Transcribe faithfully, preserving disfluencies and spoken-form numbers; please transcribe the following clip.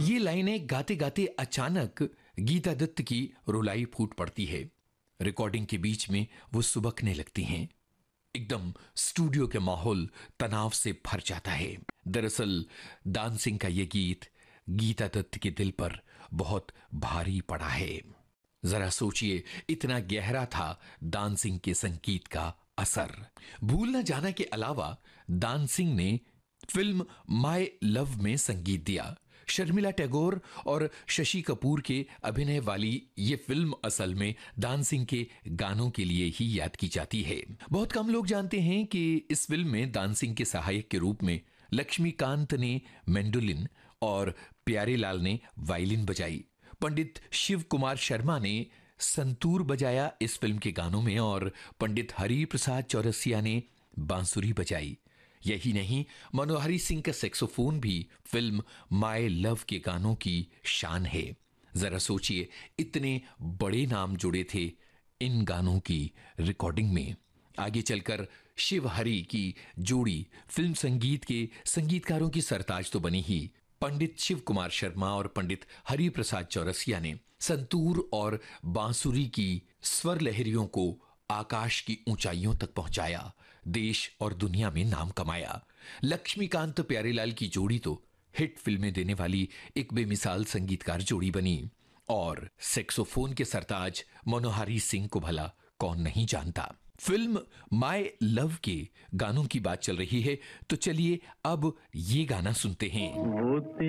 ये लाइनें गाते गाते अचानक गीता दत्त की रुलाई फूट पड़ती है। रिकॉर्डिंग के बीच में वो सुबकने लगती हैं। एकदम स्टूडियो के माहौल तनाव से भर जाता है। दरअसल दान सिंह का ये गीत गीता दत्त के दिल पर बहुत भारी पड़ा है। जरा सोचिए, इतना गहरा था दान सिंह के संगीत का असर। भूल न जाना के अलावा दान सिंह ने फिल्म माय लव में संगीत दिया। शर्मिला टैगोर और शशि कपूर के अभिनय वाली ये फिल्म असल में दान सिंह के गानों के लिए ही याद की जाती है। बहुत कम लोग जानते हैं कि इस फिल्म में दान सिंह के सहायक के रूप में लक्ष्मीकांत ने मैंडोलिन और प्यारेलाल ने वायलिन बजाई। पंडित शिव कुमार शर्मा ने संतूर बजाया इस फिल्म के गानों में और पंडित हरि प्रसाद चौरसिया ने बांसुरी बजाई। यही नहीं, मनोहरी सिंह का सैक्सोफोन भी फिल्म माय लव के गानों की शान है। जरा सोचिए, इतने बड़े नाम जुड़े थे इन गानों की रिकॉर्डिंग में। आगे चलकर शिव हरि की जोड़ी फिल्म संगीत के संगीतकारों की सरताज तो बनी ही। पंडित शिव कुमार शर्मा और पंडित हरि प्रसाद चौरसिया ने संतूर और बांसुरी की स्वर लहरियों को आकाश की ऊंचाइयों तक पहुंचाया, देश और दुनिया में नाम कमाया। लक्ष्मीकांत प्यारेलाल की जोड़ी तो हिट फिल्में देने वाली एक बेमिसाल संगीतकार जोड़ी बनी। और सैक्सोफोन के सरताज मनोहरी सिंह को भला कौन नहीं जानता। फिल्म माय लव के गानों की बात चल रही है तो चलिए अब ये गाना सुनते हैं।